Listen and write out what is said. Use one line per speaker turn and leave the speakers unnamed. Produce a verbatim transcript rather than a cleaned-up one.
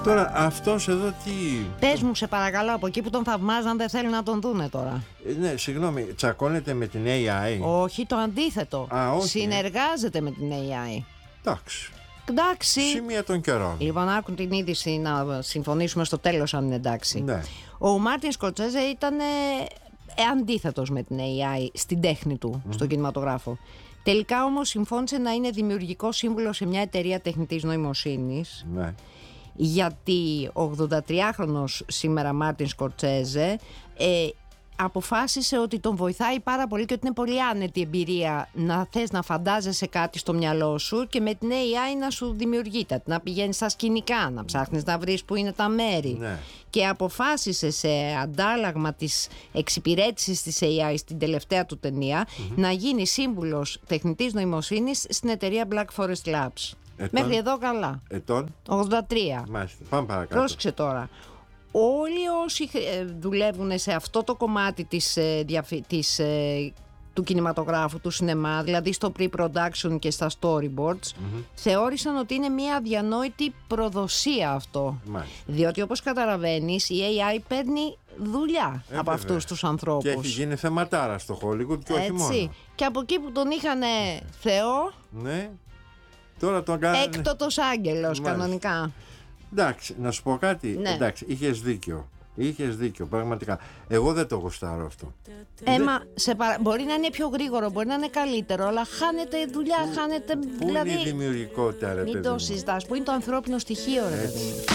Τώρα αυτός εδώ τι...
Πες μου σε παρακαλώ, από εκεί που τον θαυμάζαν δεν θέλουν να τον δούνε τώρα.
Ε, ναι, συγγνώμη, τσακώνεται με την έι άι?
Όχι, το αντίθετο.
Α, όχι.
Συνεργάζεται με την έι άι.
Εντάξει.
Εντάξει.
Σημεία των καιρών.
Λοιπόν, άκουν την είδηση να συμφωνήσουμε στο τέλος αν είναι εντάξει.
Ναι.
Ο Μάρτιν Σκορσέζε ήταν ε, αντίθετος με την έι άι στην τέχνη του, mm-hmm. στον κινηματογράφο. Τελικά όμως συμφώνησε να είναι δημιουργικό σύμβουλο σε μια εταιρεία τεχνητής νοημοσύνης.
Ναι.
Γιατί ο ογδοντατριάχρονος σήμερα Μάρτιν Σκορσέζε ε, αποφάσισε ότι τον βοηθάει πάρα πολύ και ότι είναι πολύ άνετη εμπειρία να θες να φαντάζεσαι κάτι στο μυαλό σου και με την έι άι να σου δημιουργείται, να πηγαίνεις στα σκηνικά, να ψάχνεις να βρεις που είναι τα μέρη.
Ναι.
Και αποφάσισε σε αντάλλαγμα της εξυπηρέτησης της έι άι στην τελευταία του ταινία mm-hmm. να γίνει σύμβουλος τεχνητής νοημοσύνης στην εταιρεία Black Forest Labs.
Ετών,
Μέχρι εδώ καλά.
Ετών.
ογδόντα τρία.
Μάλιστα. Πάμε παρακάτω.
Πρόσεξε τώρα. Όλοι όσοι δουλεύουν σε αυτό το κομμάτι της, της, του κινηματογράφου, του σινεμά, δηλαδή στο pre-production και στα storyboards, mm-hmm. θεώρησαν ότι είναι μια αδιανόητη προδοσία αυτό.
Μάλιστα.
Διότι όπως καταλαβαίνεις η έι άι παίρνει δουλειά ε, από αυτούς τους ανθρώπους.
Και έχει γίνει θεματάρα στο Hollywood και όχι
έτσι.
μόνο.
Και από εκεί που τον είχανε Θεό,
ναι. Τώρα τον κάνανε...
έκτοτος άγγελος. Μάλιστα. Κανονικά.
Εντάξει, να σου πω κάτι.
Ναι.
Εντάξει, είχες δίκιο. Είχες δίκιο, πραγματικά. Εγώ δεν το γουστάρω αυτό.
Έμα, δεν... σε παρα... μπορεί να είναι πιο γρήγορο, μπορεί να είναι καλύτερο, αλλά χάνεται δουλειά, χάνεται.
Πού
δηλαδή...
είναι η δημιουργικότητα, ρε παιδί?
Μην το συζητάς. Πού είναι το ανθρώπινο στοιχείο, ρε παιδί?